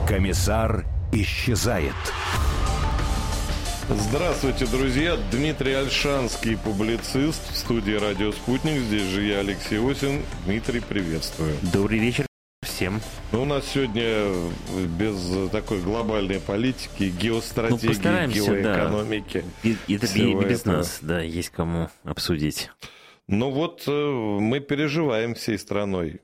Комиссар исчезает. Здравствуйте, друзья. Дмитрий Ольшанский, публицист, в студии «Радио Спутник». Здесь же я, Алексей Осин. Дмитрий, приветствую. Добрый вечер всем. У нас сегодня без такой глобальной политики, геостратегии, геоэкономики. Да. Это без нас, да, есть кому обсудить. Ну вот мы переживаем всей страной.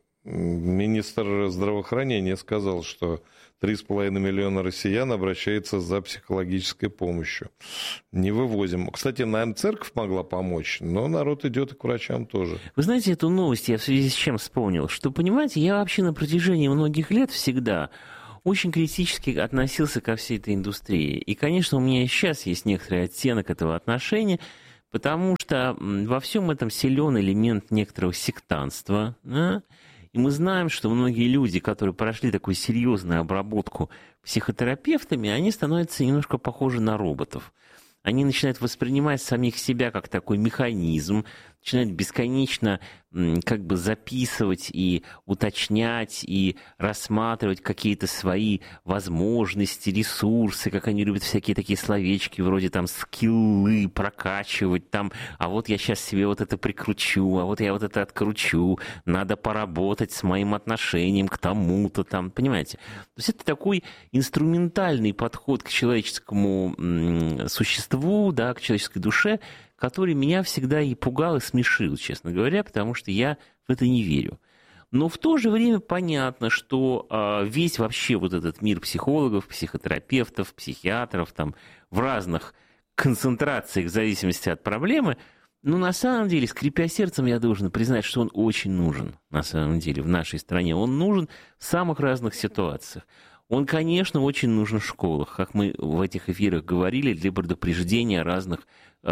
Министр здравоохранения сказал, что 3,5 миллиона россиян обращаются за психологической помощью. Не вывозим. Кстати, наверное, церковь могла помочь, но народ идет и к врачам тоже. Вы знаете, эту новость я в связи с чем вспомнил? Что, понимаете, я вообще на протяжении многих лет всегда очень критически относился ко всей этой индустрии. И, конечно, у меня и сейчас есть некоторый оттенок этого отношения, потому что во всем этом силен элемент некоторого сектантства, да? И мы знаем, что многие люди, которые прошли такую серьезную обработку психотерапевтами, они становятся немножко похожи на роботов. Они начинают воспринимать самих себя как такой механизм, начинают бесконечно как бы записывать и уточнять, и рассматривать какие-то свои возможности, ресурсы, как они любят всякие такие словечки, вроде там скиллы прокачивать, там, а вот я сейчас себе вот это прикручу, а вот я вот это откручу, надо поработать с моим отношением к тому-то там, понимаете? То есть это такой инструментальный подход к человеческому существу, да, к человеческой душе, который меня всегда и пугал, и смешил, честно говоря, потому что я в это не верю. Но в то же время понятно, что весь вообще вот этот мир психологов, психотерапевтов, психиатров там, в разных концентрациях в зависимости от проблемы, ну, на самом деле, скрипя сердцем, я должен признать, что он очень нужен, на самом деле, в нашей стране. Он нужен в самых разных ситуациях. Он, конечно, очень нужен в школах, как мы в этих эфирах говорили, для предупреждения разных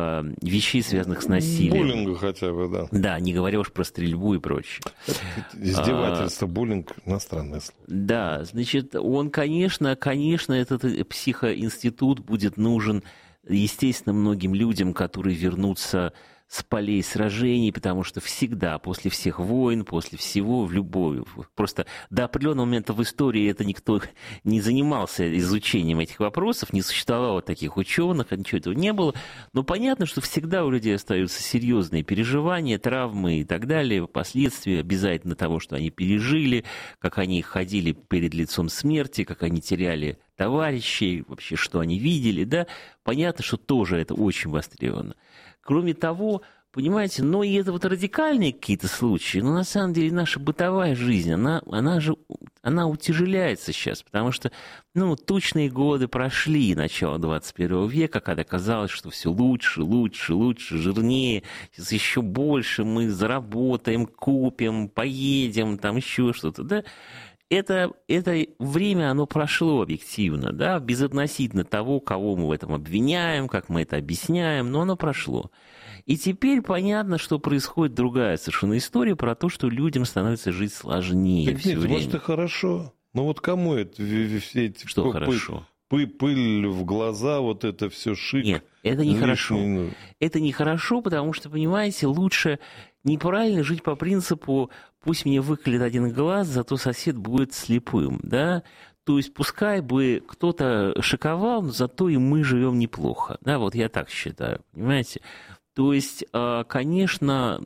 вещей, связанных с насилием. Буллинга хотя бы, да. Да, не говоря уж про стрельбу и прочее. Издевательство, буллинг — иностранное слово. Да, значит, он, конечно, этот психоинститут будет нужен, естественно, многим людям, которые вернутся с полей сражений, потому что всегда, после всех войн, после всего, в любой, просто до определенного момента в истории это никто не занимался изучением этих вопросов, не существовало таких ученых, ничего этого не было, но понятно, что всегда у людей остаются серьезные переживания, травмы и так далее, последствия обязательно того, что они пережили, как они ходили перед лицом смерти, как они теряли товарищей, вообще, что они видели, да, понятно, что тоже это очень востребовано. Кроме того, понимаете, но и это вот радикальные какие-то случаи, но на самом деле наша бытовая жизнь, она утяжеляется сейчас, потому что, ну, тучные годы прошли, начало 21 века, когда казалось, что все лучше, жирнее, сейчас еще больше мы заработаем, купим, поедем, там еще что-то, да. Это время, оно прошло объективно, да, безотносительно того, кого мы в этом обвиняем, как мы это объясняем, но оно прошло. И теперь понятно, что происходит другая совершенно история про то, что людям становится жить сложнее. Так нет, может, и хорошо. Ну вот кому это все эти... Что хорошо? Пыль в глаза, вот это все шик. Нет, это не хорошо. Это не хорошо, потому что, понимаете, лучше неправильно жить по принципу «пусть мне выколет один глаз, зато сосед будет слепым», да? То есть пускай бы кто-то шиковал, но зато и мы живем неплохо. Да, вот я так считаю, понимаете? То есть, конечно,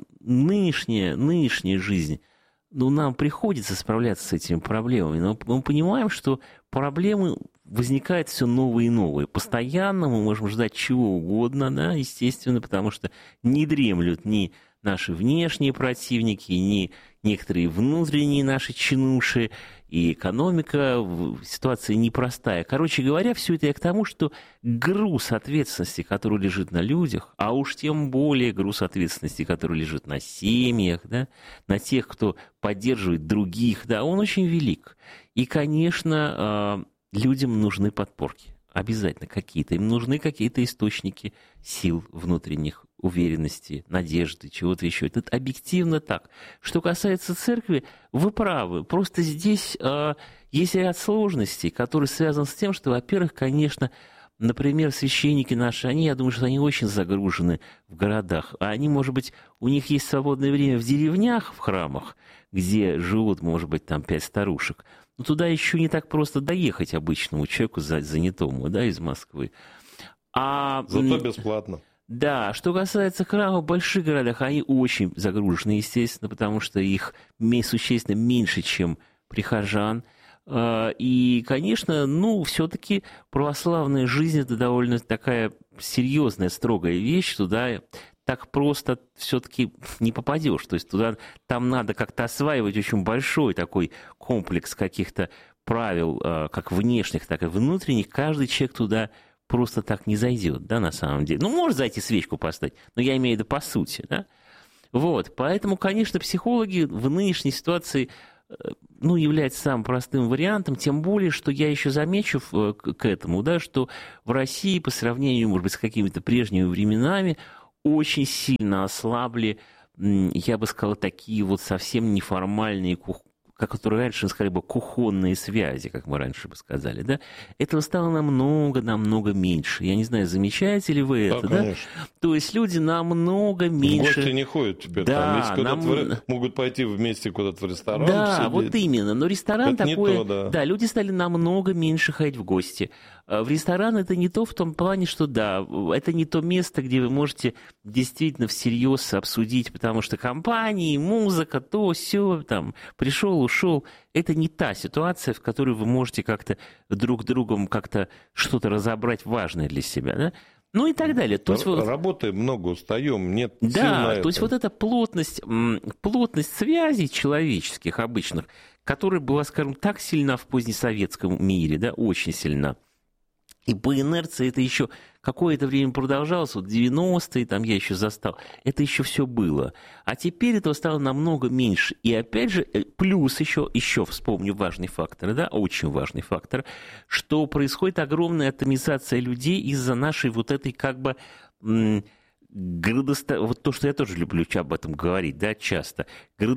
нынешняя жизнь, ну, нам приходится справляться с этими проблемами, но мы понимаем, что проблемы возникают все новые и новые. Постоянно мы можем ждать чего угодно, да, естественно, потому что не дремлют ни наши внешние противники, ни некоторые внутренние наши чинуши, и экономика, ситуация непростая. Короче говоря, все это я к тому, что груз ответственности, который лежит на людях, а уж тем более груз ответственности, который лежит на семьях, да, на тех, кто поддерживает других, да, он очень велик. И, конечно, людям нужны подпорки. Обязательно какие-то. Им нужны какие-то источники сил внутренних, уверенности, надежды, чего-то еще. Это объективно так. Что касается церкви, вы правы. Просто здесь есть ряд сложностей, которые связаны с тем, что, во-первых, конечно, например, священники наши, я думаю, что они очень загружены в городах. А они, может быть, у них есть свободное время в деревнях, в храмах, где живут, может быть, там 5 старушек. Но туда еще не так просто доехать обычному человеку занятому, да, из Москвы. Зато бесплатно. Да, что касается храмов в больших городах, они очень загружены, естественно, потому что их существенно меньше, чем прихожан. И, конечно, все-таки православная жизнь – это довольно такая серьезная, строгая вещь, туда так просто все-таки не попадешь. То есть там надо как-то осваивать очень большой такой комплекс каких-то правил, как внешних, так и внутренних. Каждый человек туда просто так не зайдет, да, на самом деле. Может зайти свечку поставить, но я имею в виду по сути, да. Вот, поэтому, конечно, психологи в нынешней ситуации являются самым простым вариантом, тем более, что я еще замечу к этому, да, что в России по сравнению, может быть, с какими-то прежними временами очень сильно ослабли, я бы сказал, такие вот совсем неформальные, которые раньше сказали бы кухонные связи, как мы раньше бы сказали, да, этого стало намного меньше. Я не знаю, замечаете ли вы это, да? Конечно. То есть люди намного меньше... В гости не ходят теперь, да, могут пойти вместе куда-то в ресторан. Да, посидеть. Вот именно, но ресторан это такое... Не то, да, люди стали намного меньше ходить в гости. В ресторан это не то в том плане, что да, это не то место, где вы можете действительно всерьез обсудить, потому что компании, музыка, то, сё, там, пришел, ушел. Это не та ситуация, в которой вы можете как-то друг с другом как-то что-то разобрать важное для себя, да? И так далее. То есть, работаем много, устаем, нет сил да, на это. То есть вот эта плотность связей человеческих, обычных, которая была, скажем, так сильна в позднесоветском мире, да, очень сильна. И по инерции это еще какое-то время продолжалось, вот 90-е, там я еще застал, это еще все было. А теперь этого стало намного меньше. И опять же, плюс еще вспомню важный фактор, да, очень важный фактор, что происходит огромная атомизация людей из-за нашей вот этой как бы... Вот то, что я тоже люблю об этом говорить, да, часто,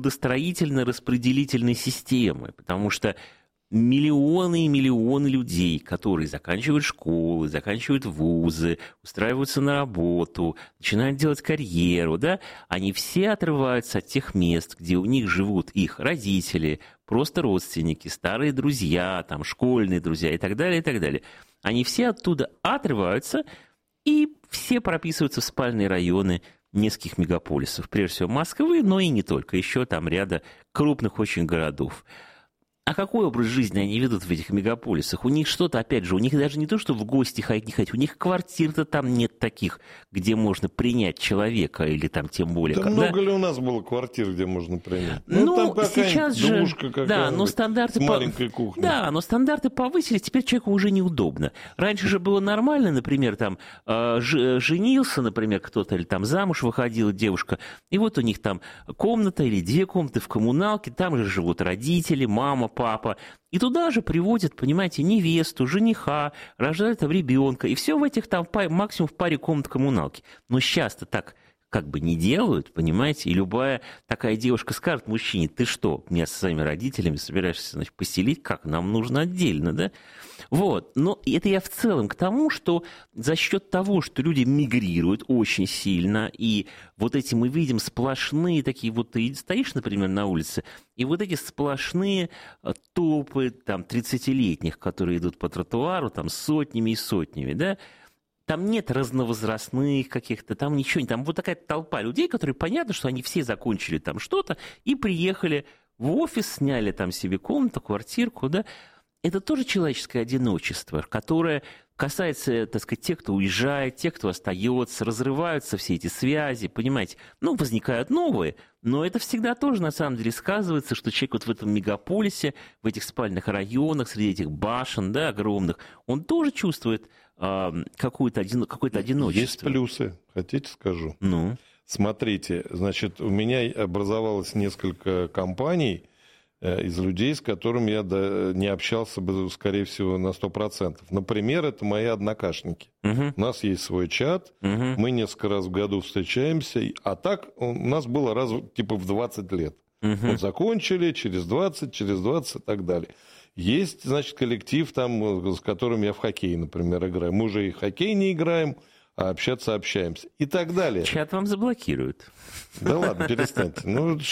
градостроительно-распределительной системы, потому что миллионы и миллионы людей, которые заканчивают школы, заканчивают вузы, устраиваются на работу, начинают делать карьеру, да, они все отрываются от тех мест, где у них живут их родители, просто родственники, старые друзья, там, школьные друзья и так далее, и так далее. Они все оттуда отрываются и все прописываются в спальные районы нескольких мегаполисов, прежде всего Москвы, но и не только, еще там ряда крупных очень городов. А какой образ жизни они ведут в этих мегаполисах? У них что-то, опять же, у них даже не то, что в гости ходить не ходить, у них квартир-то там нет таких, где можно принять человека, или там тем более... Да когда... много ли у нас было квартир, где можно принять? Там сейчас же... двушка да, но стандарты с маленькой кухней. Да, но стандарты повысились, теперь человеку уже неудобно. Раньше же было нормально, например, там женился, например, кто-то, или там замуж выходила девушка, и вот у них там комната или 2 комнаты в коммуналке, там же живут родители, мама, папа. И туда же приводят, понимаете, невесту, жениха, рождают там ребенка. И все в этих там максимум в паре комнат коммуналки. Но сейчас-то так как бы не делают, понимаете? И любая такая девушка скажет мужчине: ты что, меня со своими родителями собираешься, значит, поселить? Как? Нам нужно отдельно, да? Вот. Но это я в целом к тому, что за счет того, что люди мигрируют очень сильно, и вот эти мы видим сплошные такие, вот ты стоишь, например, на улице, и вот эти сплошные толпы там 30-летних, которые идут по тротуару там сотнями и сотнями, да? Там нет разновозрастных каких-то, там ничего нет. Там вот такая толпа людей, которые понятно, что они все закончили там что-то и приехали в офис, сняли там себе комнату, квартирку, да. Это тоже человеческое одиночество, которое касается, так сказать, тех, кто уезжает, тех, кто остается, разрываются все эти связи, понимаете. Возникают новые, но это всегда тоже, на самом деле, сказывается, что человек вот в этом мегаполисе, в этих спальных районах, среди этих башен, да, огромных, он тоже чувствует какое-то одиночество. Есть плюсы, хотите скажу? Смотрите, значит, у меня образовалось несколько компаний из людей, с которыми я не общался бы, скорее всего, на 100%. Например, это мои однокашники. У нас есть свой чат, мы несколько раз в году встречаемся, а так у нас было раз типа в 20 лет. Вот закончили, через 20 и так далее. Есть, значит, коллектив, там, с которым я в хоккей, например, играю. Мы уже и в хоккей не играем, а общаться общаемся. И так далее. Чат вам заблокируют. Да ладно, перестаньте.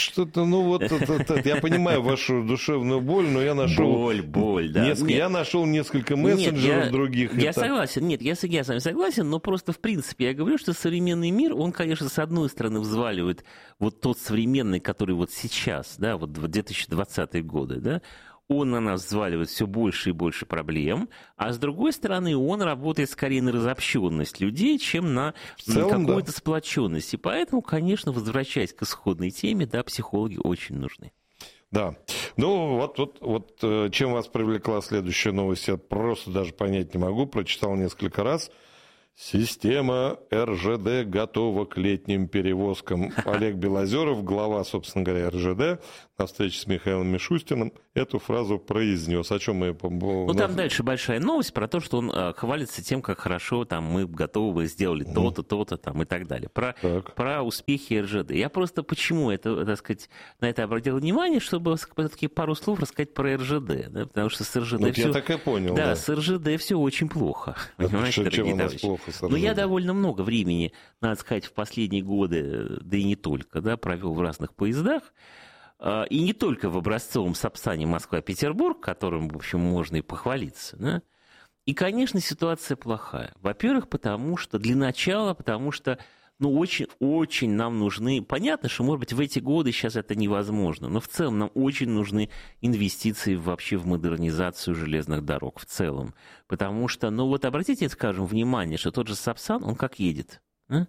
Я понимаю вашу душевную боль, но я нашел... Боль, да. Я нашел несколько мессенджеров других. Я согласен, я с вами согласен, но просто в принципе я говорю, что современный мир, он, конечно, с одной стороны взваливает вот тот современный, который вот сейчас, да, вот 2020-е годы, да, он на нас взваливает все больше и больше проблем, а с другой стороны, он работает скорее на разобщенность людей, чем на какую-то сплоченность. И поэтому, конечно, возвращаясь к исходной теме, да, психологи очень нужны. Да. Ну, вот чем вас привлекла следующая новость, я просто даже понять не могу, прочитал несколько раз. Система РЖД готова к летним перевозкам. Олег Белозеров, глава, собственно говоря, РЖД, на встрече с Михаилом Мишустиным эту фразу произнес. О чем мы... Ну, там дальше большая новость про то, что он хвалится тем, как хорошо там, мы готовы, сделали то-то, то-то там, и так далее. Про успехи РЖД. Я просто почему это, так сказать, на это обратил внимание, чтобы все-таки пару слов рассказать про РЖД. Да? Потому что с РЖД вот все... Я так и понял. Да, с РЖД все очень плохо. Понимаете, чем у нас плохо? Но я довольно много времени, надо сказать, в последние годы, да и не только, да, провел в разных поездах. И не только в образцовом Сапсане Москва-Петербург, которым, в общем, можно и похвалиться. Да? И, конечно, ситуация плохая. Во-первых, потому что очень нам нужны... Понятно, что, может быть, в эти годы сейчас это невозможно, но в целом нам очень нужны инвестиции вообще в модернизацию железных дорог в целом. Потому что, обратите, скажем, внимание, что тот же Сапсан, он как едет. А?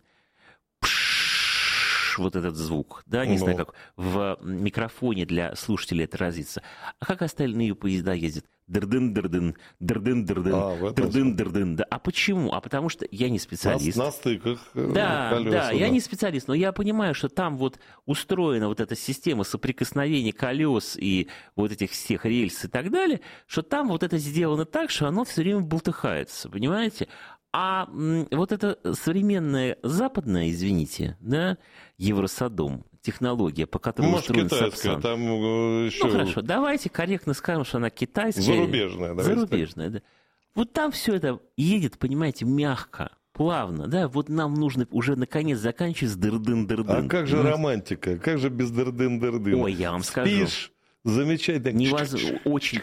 Вот этот звук, да, не знаю, как в микрофоне для слушателей это разится. А как остальные поезда ездят? Дырдын-дырдын, дырдын-дырдын, дырдын-дырдын. Да. А почему? А потому что я не специалист. На стыках колеса. Да, я не специалист, но я понимаю, что там вот устроена вот эта система соприкосновения колес и вот этих всех рельс и так далее, что там вот это сделано так, что оно все время бултыхается, понимаете? А вот эта современная западная, извините, да, Евросодом, технология, по которой устроен Сапсан. Там еще... Ну хорошо, давайте корректно скажем, что она китайская. Зарубежная, да. Вот там все это едет, понимаете, мягко, плавно, да, вот нам нужно уже наконец заканчивать с дырдын-дырдын. А как же романтика, как же без дырдын-дырдын? Ой, я вам скажу. Спишь, замечательно. Очень...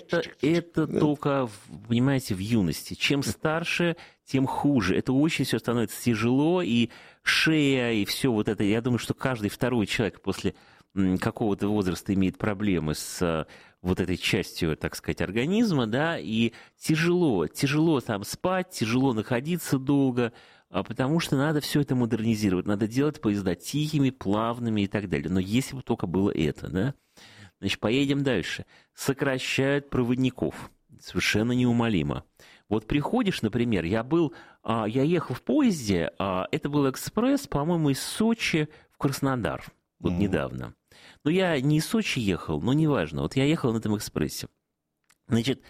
Это только, понимаете, в юности. Чем старше, тем хуже. Это очень все становится тяжело, и шея, и все вот это. Я думаю, что каждый второй человек после какого-то возраста имеет проблемы с вот этой частью, так сказать, организма, да, и тяжело там спать, тяжело находиться долго, потому что надо все это модернизировать, надо делать поезда тихими, плавными и так далее. Но если бы только было это, да. Значит, поедем дальше. Сокращают проводников. Совершенно неумолимо. Вот приходишь, например, я ехал в поезде, это был экспресс, по-моему, из Сочи в Краснодар, вот недавно. Но я не из Сочи ехал, но неважно, вот я ехал на этом экспрессе. Значит,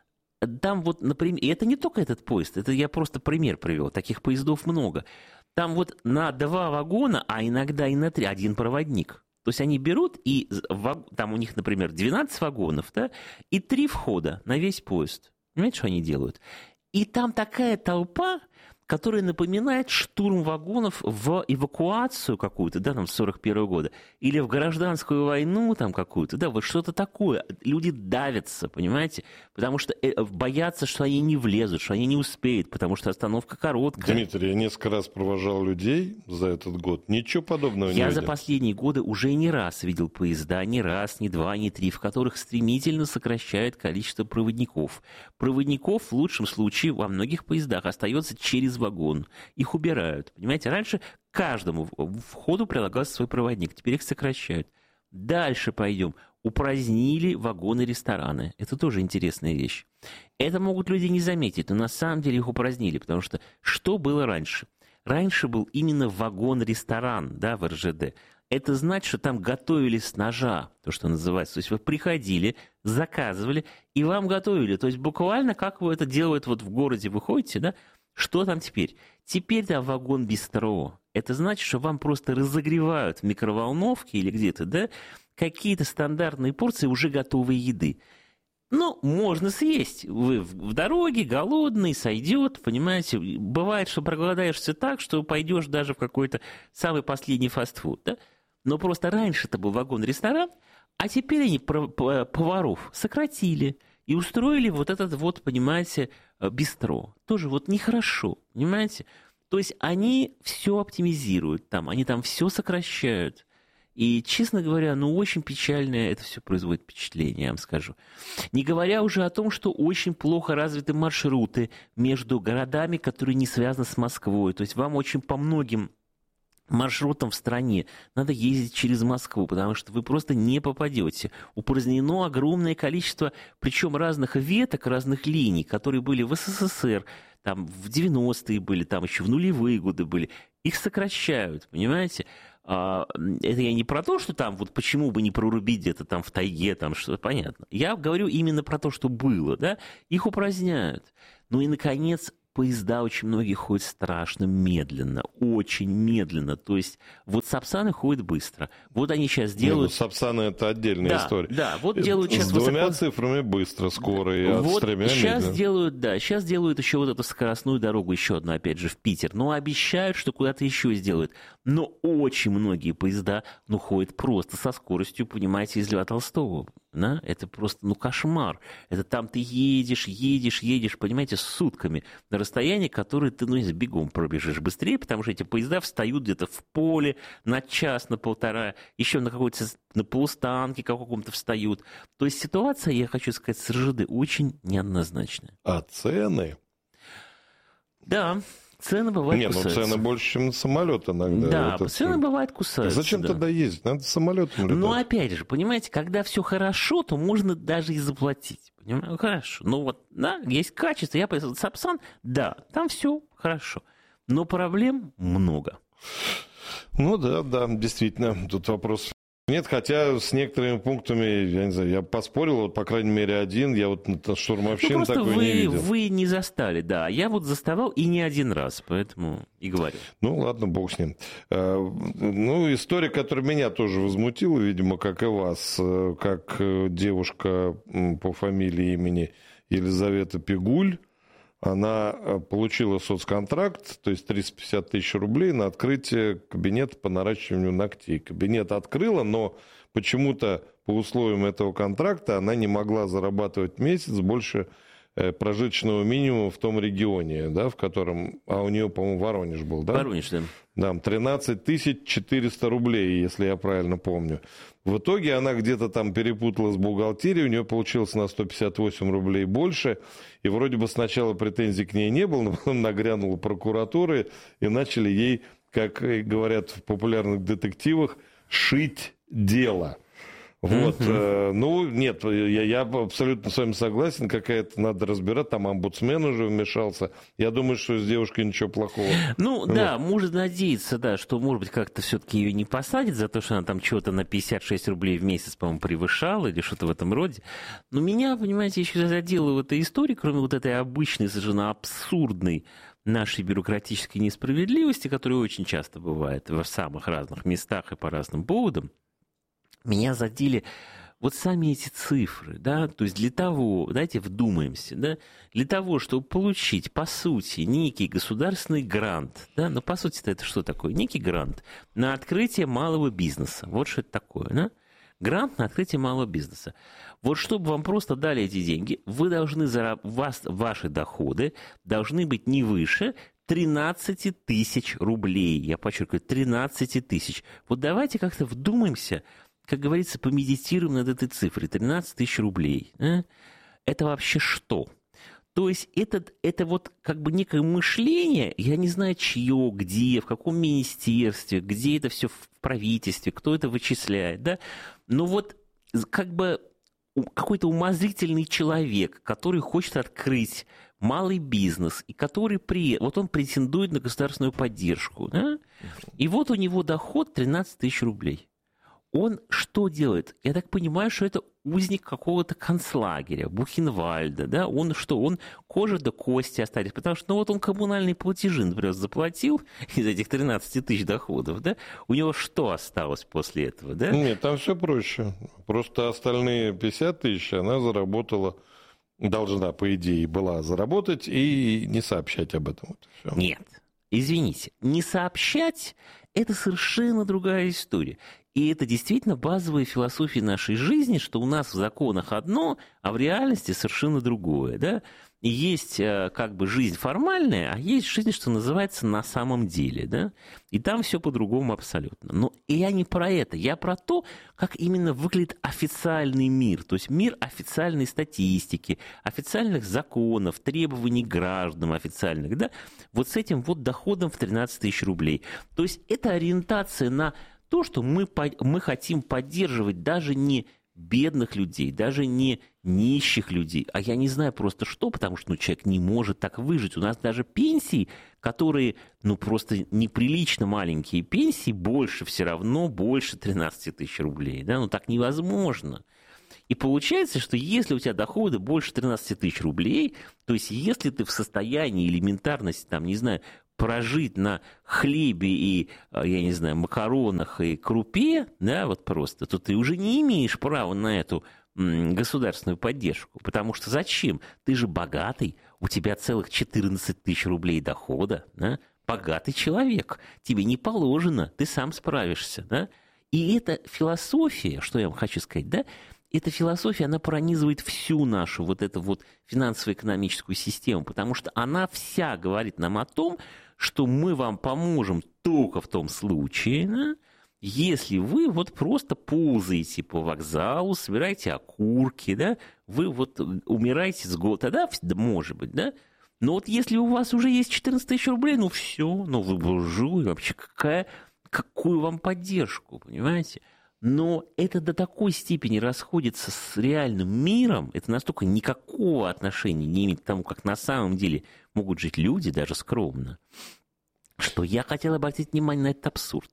там вот, например, и это не только этот поезд, это я просто пример привел, таких поездов много. Там вот на 2 вагона, а иногда и на 3, один проводник. То есть они берут, и там у них, например, 12 вагонов, да, и 3 входа на весь поезд. Понимаете, что они делают? И там такая толпа, которая напоминает штурм вагонов в эвакуацию какую-то, да, там, с 41 года, или в гражданскую войну там какую-то, да, вот что-то такое. Люди давятся, понимаете, потому что боятся, что они не влезут, что они не успеют, потому что остановка короткая. Дмитрий, я несколько раз провожал людей за этот год, ничего подобного не видел. Я за последние годы уже не раз видел поезда, не раз, не два, не три, в которых стремительно сокращают количество проводников. Проводников в лучшем случае во многих поездах остается через вагон. Их убирают. Понимаете, раньше к каждому входу прилагался свой проводник. Теперь их сокращают. Дальше пойдем. Упразднили вагоны-рестораны. Это тоже интересная вещь. Это могут люди не заметить, но на самом деле их упразднили. Потому что было раньше? Раньше был именно вагон-ресторан, да, в РЖД. Это значит, что там готовили с ножа, то, что называется. То есть вы приходили, заказывали, и вам готовили. То есть буквально, как вы это делаете вот в городе, вы ходите, да, что там теперь? Теперь там вагон-бистро. Это значит, что вам просто разогревают в микроволновке или где-то, да, какие-то стандартные порции уже готовой еды. Ну, можно съесть. Вы в дороге, голодный, сойдет, понимаете. Бывает, что проголодаешься так, что пойдешь даже в какой-то самый последний фастфуд, да? Но просто раньше это был вагон-ресторан, а теперь они поваров сократили и устроили вот этот вот, понимаете, бистро. Тоже вот нехорошо, понимаете. То есть они все оптимизируют там, они там все сокращают. И, честно говоря, ну, очень печальное это все производит впечатление, я вам скажу. Не говоря уже о том, что очень плохо развиты маршруты между городами, которые не связаны с Москвой. То есть вам очень по многим маршрутам в стране надо ездить через Москву, потому что вы просто не попадете. Упразднено огромное количество, причем разных веток, разных линий, которые были в СССР, там в 90-е были, там еще в нулевые годы были. Их сокращают, понимаете? Это я не про то, что там вот почему бы не прорубить где-то там в тайге, там что-то понятно. Я говорю именно про то, что было, да? Их упраздняют. Ну и, наконец, поезда очень многие ходят страшно медленно, очень медленно. То есть вот Сапсаны ходят быстро. Вот они сейчас делают... Сапсаны — это отдельная история. Да, вот делают сейчас... С двумя цифрами быстро, скоро, и вот с тремя сейчас медленно. делают, да, сейчас делают еще вот эту скоростную дорогу, еще одну, опять же, в Питер. Но обещают, что куда-то еще сделают. Но очень многие поезда, ну, ходят просто со скоростью, понимаете, из Льва Толстого. Да? Это просто, ну, кошмар. Это там ты едешь, понимаете, сутками на расстоянии, которое ты, ну, если бегом пробежишь быстрее, потому что эти поезда встают где-то в поле на час, на полтора, еще на какой-то, на полустанке каком-то встают. То есть ситуация, я хочу сказать, с РЖД очень неоднозначная. А цены? Да. Цены бывают кусаются. Цены больше, чем на самолет иногда. Да, это цены бывают кусаются. Зачем тогда ездить? Надо самолетом летать. Ну, опять же, понимаете, когда все хорошо, то можно даже и заплатить. Понимаете? Хорошо. Ну вот, да, есть качество. Я понял, Сапсан, да, там все хорошо. Но проблем много. Ну да, действительно, тут вопрос нет, хотя с некоторыми пунктами, я не знаю, я поспорил, вот, по крайней мере, один, я вот штурмовщину такой не видел. Вы не застали, да, я вот заставал и не один раз, поэтому и говорю. Ну, ладно, бог с ним. Ну, история, которая меня тоже возмутила, видимо, как и вас, как девушка по фамилии имени Елизавета Пигуль, она получила соцконтракт, то есть 350 тысяч рублей на открытие кабинета по наращиванию ногтей. Кабинет открыла, но почему-то по условиям этого контракта она не могла зарабатывать в месяц больше прожиточного минимума в том регионе, да, в котором... А у нее, по-моему, Воронеж был, да? Воронеж, да. Да, 13 400 рублей, если я правильно помню. В итоге она где-то там перепутала с бухгалтерией, у нее получилось на 158 рублей больше, и вроде бы сначала претензий к ней не было, но потом нагрянула прокуратура, и начали ей, как говорят в популярных детективах, шить дело. Вот, ну, нет, я абсолютно с вами согласен, какая-то надо разбирать, там омбудсмен уже вмешался, я думаю, что с девушкой ничего плохого. Ну, да, можно надеяться, да, что, может быть, как-то все-таки ее не посадят за то, что она там чего-то на 56 рублей в месяц, по-моему, превышала или что-то в этом роде. Но меня, понимаете, еще задела в этой истории, кроме вот этой обычной, совершенно абсурдной нашей бюрократической несправедливости, которая очень часто бывает в самых разных местах и по разным поводам, меня задели вот сами эти цифры, да, то есть для того, давайте вдумаемся, да, для того, чтобы получить, по сути, некий государственный грант, да, но по сути это что такое? Некий грант на открытие малого бизнеса, вот что это такое, да, грант на открытие малого бизнеса. Вот чтобы вам просто дали эти деньги, вы должны, ваши доходы должны быть не выше 13 тысяч рублей, я подчеркиваю, 13 тысяч. Вот давайте как-то вдумаемся, как говорится, помедитируем над этой цифрой. 13 тысяч рублей. Это вообще что? То есть это вот как бы некое мышление, я не знаю, чье, где, в каком министерстве, где это все в правительстве, кто это вычисляет, да? Но вот как бы какой-то умозрительный человек, который хочет открыть малый бизнес, и который вот он претендует на государственную поддержку, да? И вот у него доход 13 тысяч рублей. он что делает? Я так понимаю, что это узник какого-то концлагеря, Бухенвальда, да? Он что? Он кожа до кости остались, потому что, ну, вот он коммунальные платежи, например, заплатил из этих 13 тысяч доходов, да? У него что осталось после этого, да? Нет, там все проще. Просто остальные 50 тысяч она заработала, должна, по идее, была заработать и не сообщать об этом. Вот всё. Нет, извините, не сообщать – это совершенно другая история. И это действительно базовая философия нашей жизни, что у нас в законах одно, а в реальности совершенно другое. Да? И есть как бы жизнь формальная, а есть жизнь, что называется, на самом деле. Да? И там все по-другому абсолютно. Но я не про это, я про то, как именно выглядит официальный мир. То есть мир официальной статистики, официальных законов, требований граждан официальных. Да? Вот с этим вот доходом в 13 тысяч рублей. То есть это ориентация на то, что мы хотим поддерживать даже не бедных людей, даже не нищих людей, а я не знаю просто что, потому что человек не может так выжить. У нас даже пенсии, которые, просто неприлично маленькие пенсии, больше все равно, больше 13 тысяч рублей. Да? Так невозможно. И получается, что если у тебя доходы больше 13 тысяч рублей, то есть если ты в состоянии элементарности, прожить на хлебе и, я не знаю, макаронах и крупе, да, вот просто, то ты уже не имеешь права на эту государственную поддержку. Потому что зачем? Ты же богатый, у тебя целых 14 тысяч рублей дохода, да? Богатый человек, тебе не положено, ты сам справишься, да? И эта философия, что я вам хочу сказать, да, эта философия, она пронизывает всю нашу вот эту вот финансово-экономическую систему, потому что она вся говорит нам о том, что мы вам поможем только в том случае, да, если вы вот просто ползаете по вокзалу, собираете окурки, да, вы вот умираете с голода, тогда, может быть, да, но вот если у вас уже есть 14 тысяч рублей, все, вы буржуи, вообще какую вам поддержку, понимаете? Но это до такой степени расходится с реальным миром, это настолько никакого отношения не имеет к тому, как на самом деле могут жить люди, даже скромно, что я хотел обратить внимание на этот абсурд.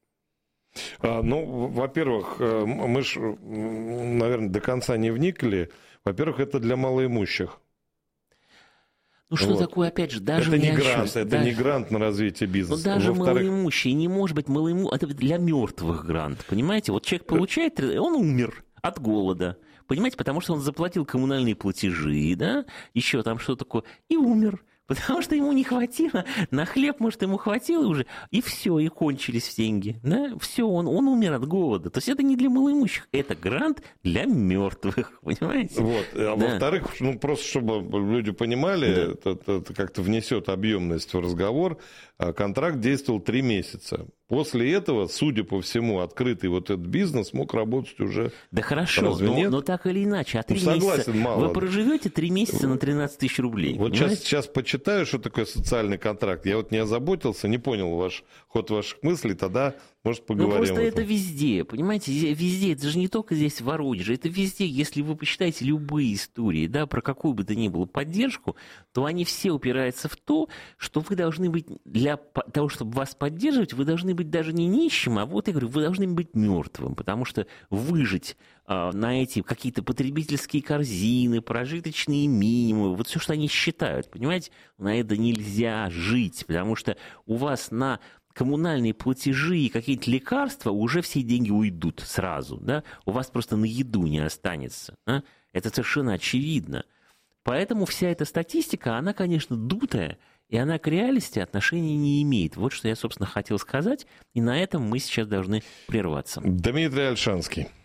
Во-первых, мы же, наверное, до конца не вникли. Во-первых, это для малоимущих. Что такое, опять же, даже это не грант на развитие бизнеса. Даже малоимущий, не может быть малоимущий, это для мертвых грант, понимаете? Вот человек получает, он умер от голода, понимаете, потому что он заплатил коммунальные платежи, да, еще там что такое, и умер. Потому что ему не хватило, на хлеб, может, ему хватило уже, и все, и кончились деньги. Да? Все, он умер от голода. То есть это не для малоимущих, это грант для мертвых, понимаете? Вот. А да. Во-вторых, просто чтобы люди понимали, да. это как-то внесет объемность в разговор, контракт действовал 3 месяца. После этого, судя по всему, открытый вот этот бизнес мог работать уже. Да хорошо, но так или иначе, 3 месяца мало. Вы проживете 3 месяца на 13 тысяч рублей. Вот сейчас почитаю, что такое социальный контракт. Я вот не озаботился, не понял ход ваших мыслей, тогда, может, поговорим. Просто это везде, понимаете, везде, это же не только здесь в Воронеже, это везде, если вы почитаете любые истории, да, про какую бы то ни было поддержку, то они все упираются в то, что вы должны быть, для того, чтобы вас поддерживать, вы должны быть даже не нищим, а вот я говорю, вы должны быть мертвым, потому что выжить на эти какие-то потребительские корзины, прожиточные минимумы, вот все, что они считают, понимаете, на это нельзя жить, потому что у вас на коммунальные платежи и какие-то лекарства уже все деньги уйдут сразу, да, у вас просто на еду не останется, да? Это совершенно очевидно. Поэтому вся эта статистика, она, конечно, дутая, и она к реальности отношения не имеет. Вот что я, собственно, хотел сказать, и на этом мы сейчас должны прерваться. Дмитрий Ольшанский.